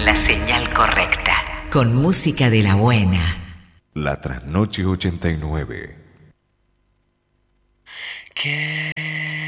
en la señal correcta, con música de la buena. La Trasnoche 89. ¿Qué